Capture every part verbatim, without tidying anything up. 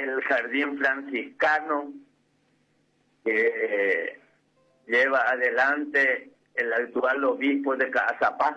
el Jardín Franciscano, que lleva adelante el actual obispo de Cazapá,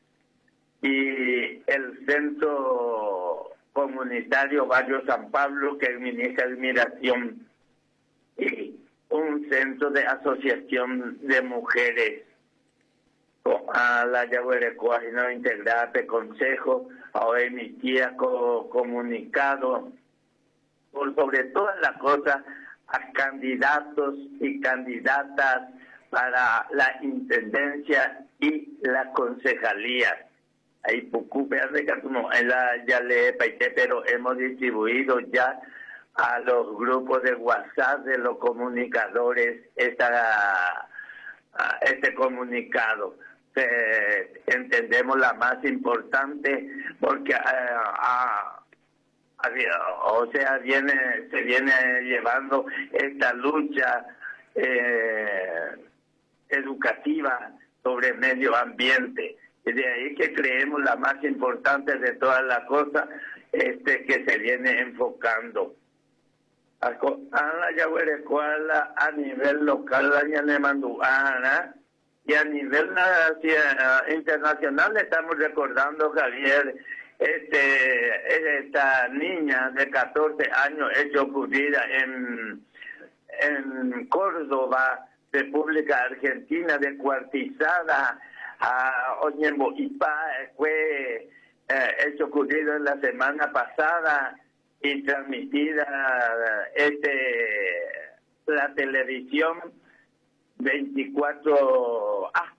y el Centro Comunitario Barrio San Pablo, que administra Admiración, y un centro de asociación de mujeres a la Yaguarecoa, no integrada de consejo, a emitía co comunicado por sobre todas las cosas a candidatos y candidatas para la intendencia y la concejalía. Ahí poco ya le paité, pero hemos distribuido ya a los grupos de WhatsApp de los comunicadores esta, este comunicado. Eh, entendemos la más importante porque uh, uh, o sea viene se viene llevando esta lucha eh, educativa sobre medio ambiente. De ahí que creemos la más importante de todas las cosas este que se viene enfocando a la Yaguarecoa a nivel local, la Yanemanduana, y a nivel uh, internacional estamos recordando, Javier, este esta niña de catorce años hecho ocurrida en, en Córdoba, República Argentina, descuartizada a Oñemboipá, fue eh, hecho ocurrido en la semana pasada y transmitida este la televisión veinticuatro A,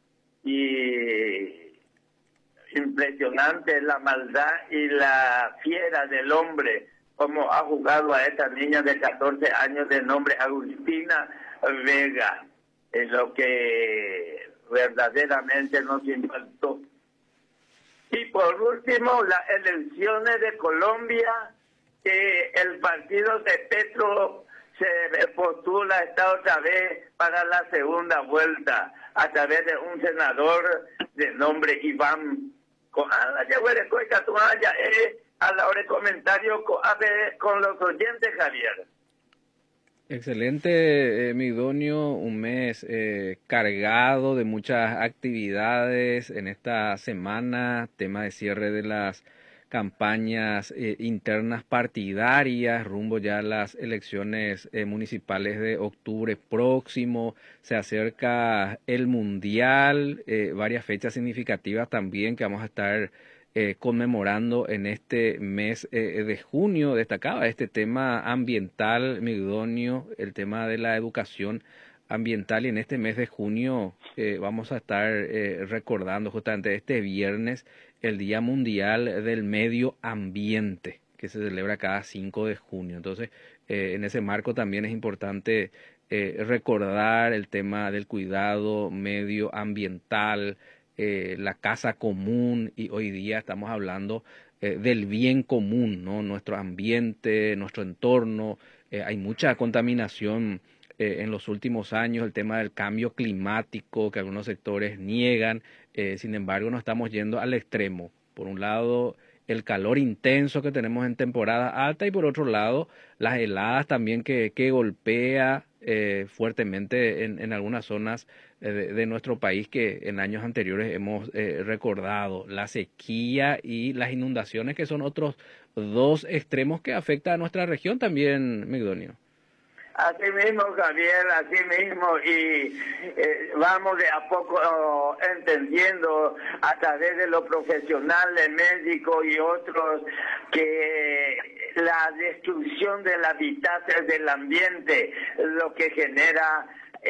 y impresionante la maldad y la fiera del hombre, como ha jugado a esta niña de catorce años de nombre Agustina Vega, es lo que verdaderamente nos impactó. Y por último, las elecciones de Colombia, que el partido de Petro se postula esta otra vez para la segunda vuelta a través de un senador de nombre Iván. A la hora de comentario con los oyentes, Javier. Excelente, eh, Migdonio, un mes eh, cargado de muchas actividades en esta semana, tema de cierre de las campañas eh, internas partidarias, rumbo ya a las elecciones eh, municipales de octubre próximo, se acerca el Mundial, eh, varias fechas significativas también que vamos a estar eh, conmemorando en este mes eh, de junio. Destacaba este tema ambiental, Migdonio, el tema de la educación ambiental, y en este mes de junio eh, vamos a estar eh, recordando justamente este viernes el Día Mundial del Medio Ambiente, que se celebra cada cinco de junio. Entonces, eh, en ese marco también es importante eh, recordar el tema del cuidado medioambiental, eh, la casa común, y hoy día estamos hablando eh, del bien común, ¿no? Nuestro ambiente, nuestro entorno, eh, hay mucha contaminación Eh, en los últimos años, el tema del cambio climático que algunos sectores niegan, eh, sin embargo nos estamos yendo al extremo. Por un lado, el calor intenso que tenemos en temporada alta, y por otro lado, las heladas también que, que golpea eh, fuertemente en, en algunas zonas eh, de, de nuestro país que en años anteriores hemos eh, recordado. La sequía y las inundaciones, que son otros dos extremos que afectan a nuestra región también, Migdonio. Así mismo, Javier, así mismo, y eh, vamos de a poco oh, entendiendo a través de los profesionales, médicos y otros, que la destrucción del hábitat del ambiente lo que genera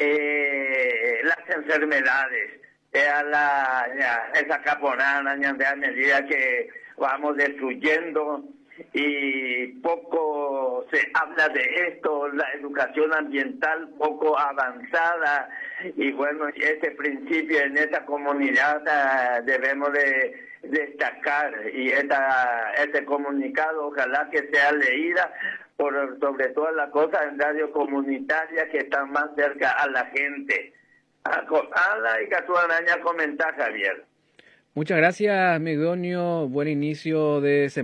eh, las enfermedades. Eh, a la, ya, esa caponana, a medida que vamos destruyendo, y poco se habla de esto, la educación ambiental poco avanzada, y bueno, ese principio en esta comunidad uh, debemos de destacar, y esta, este comunicado ojalá que sea leída por sobre todas las cosas en radio comunitaria que están más cerca a la gente. A la y que tu araña comentar, Javier. Muchas gracias, Migdonio, buen inicio de semana.